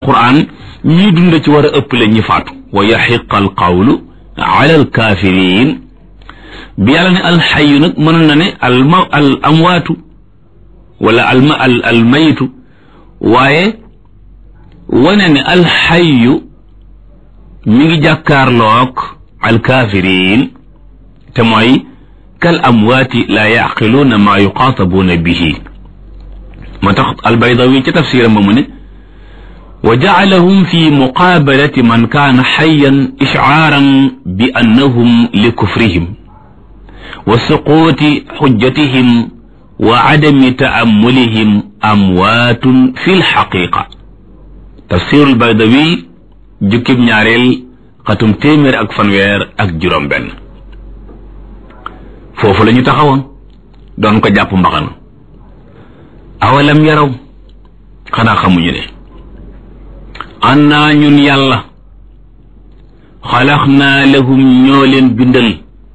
alquran ñi dund ci war a ëppale ñi faatu wa yaxiqa alqawlu ala alkafirin bi yàlla ne alxayu nag mënoon na ne al amwaatu wala al mayitu waaye wane ne alxayu mi ngi jàkkaarloog alkafirin te mooy kal amwaati la yaqiluuna maa yuqaatabuuna bihi moo tax albaydawi ci tafsiram ba mu ne wa jacalahum fi muqaabalati man kaana xayan ishcaaran bi annahum li kufrihim wa suquuti xujjatihim wa cadami taamulihim amwaatun fi lxaqiqa tafsirul baydawi jukkib ñaareel xatum téeméer ak fanweer ak juróom benn foofu la ñu taxawoon doon ko jàpp mbaxana awalam yaraw xanaa xamuñu ne annaa ñun yàlla xalaqnaa lahum ñoo leen bindal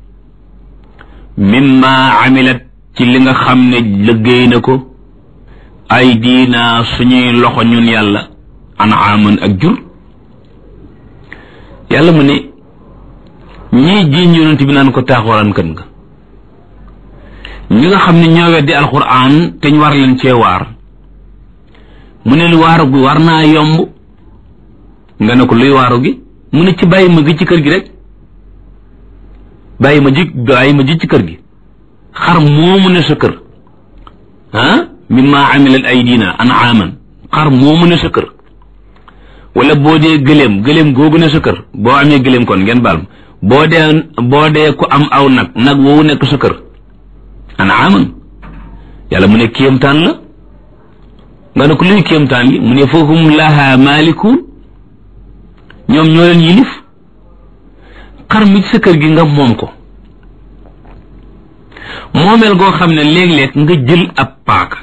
mimma amilat ci li nga xam ne liggéey na ko ay diina suñuy loxo ñun yàlla anaaman ak jur yàlla mu ne ñii jiiñ yonent bi naan ko taaxuraan kan nga ñi nga xam ne ñoo weddi alquran te ñu war leen cee waar mu ne lu waaru gi war naa yomb nga ne ko luy waaru gi mu ne ci bàyyi ma gi ci kër gi rek bàyyi ma ji ci kër gi xar moomu ne sa kër mimma amilat aydina an'aman xar moomu ne sa kër wala boo dee gëléem googu ne sa kër boo amee gëléem kon ngeen baal ma boo dee ku am aw nag woowu nekk sa kër an'aman yàlla mu ne kéemtaan la nga ne ko luy kéemtaan li mu ne fahum laha maalikun ñoom ñoo leen yilif xar mi ci sa kër gi nga moom ko moomeel goo xam ne léeg-léeg nga jël ab paaka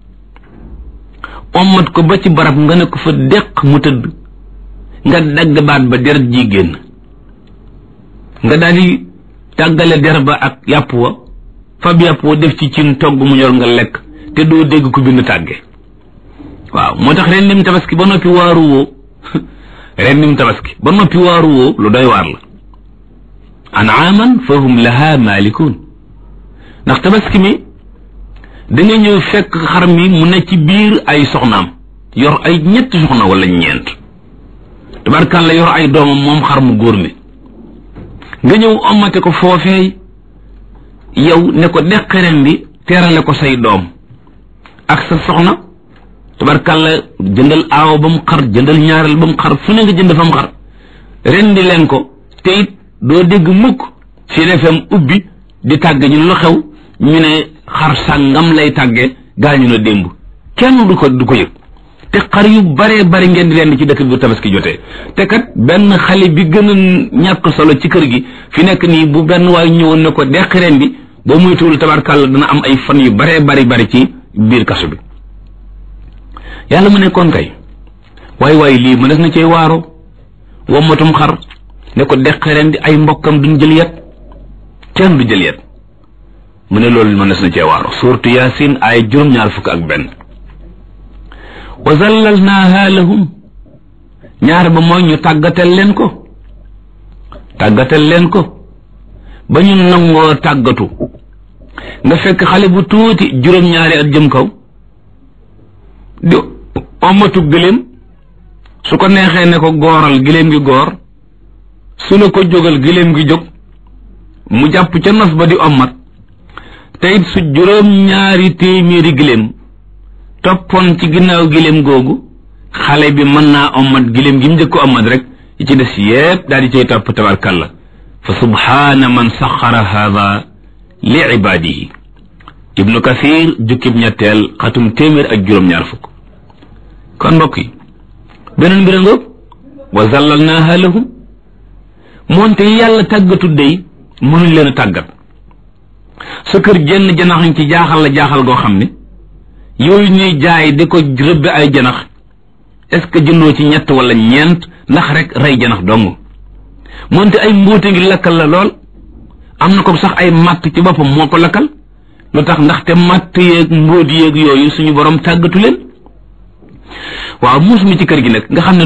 ommat ko ba ci barab nga ne ko fa deq mu tëdd nga dagg baat ba der ji génn nga daal di tàggale der ba ak yàpp wa fab yàpp wa def ci cin togg mu ñor nga lekk te doo dégg ku bind tàgge waaw moo tax ren nim tabaski ba noppi waaru woo ren nim tabaski ba noppi waaru woo lu doy waar la an'aaman fahum laha maalikun ndax tabaski mi da nga ñëw fekk xar mi mu ne ci biir ay soxnaam yor ay ñetti soxna wala ñeent tabarkàlla yor ay doomam moom xar mu góor mi nga ñëw ommate ko foofee yow ne ko deq ren bi teerale ko say doom ak sa soxna tabarkàlla jëndal aaw ba mu xar jëndal ñaareel ba mu xar fu ne nga jënd fa mu xar ren di leen ko te it doo dégg mukk Sud FM ubbi di tàgg ñu lu xew ñu ne xar sàngam lay tàgge gaañu na démb kenn du ko yëg te xar yu bare bari ngeen di leen ci dëkk bi tabaski jotee te kat benn xale bi gën a ñàkk solo ci kër gi fi nekk nii bu benn waay ñëwoon ne ko deq ren bi boo muytuwul tabarkàlla dana am ay fan yu bare bari ci biir kaso bi yàlla mu ne kon kay waay lii mu des na cee waaro wommatum xar ne ko deq ren di ay mbokkam duñ jël yet kenn du jël yet mu ne loolu mën na cee waaro suuratu yaasin ay juróom-ñaar fukk ak benn wa zallalnaaha lahum ñaar ba mooy ñu tàggatal leen ko ba ñu nangoo tàggatu nga fekk xale bu tuuti juróom-ñaari at jëm kaw di omatu gëléem su ko neexee ne ko gooral gëléem gi goor su la ko jógal gëléem gi jóg mu jàpp ca nos ba di ommat te it su juróom-ñaari téeméeri gëléem toppoon ci ginnaaw gëléem googu xale bi mën naa ommat gëléem gi mu njëkk ko ommat rek yi ci des yépp daal di cay topp tabarkalla fa subhaana man saxara haada li ibaadihi ibnu kathir jukkib ñetteel xatum téeméer ak juróom-ñaar fukk kon mbokk yi beneen mbir ngoog wa zallalnaaha lahum moonte yàlla tàggatu dey mënuñ leen a tàggat sa kër jenn janax ci jaaxal goo xam ne yooyu ñuy jaay di ko rëbbe ay janax est-ce que jëndoo ci ñett wala ñeent ndax rek rey janax dong moonte ay mbóote ngi lakkal la lool am na ko sax ay matt ci boppam moo ko lakkal lu tax ndaxte matt yeeg mbóot yeeg yooyu suñu borom tàggatu leen waaw muus mi ci kër gi nag nga xam ne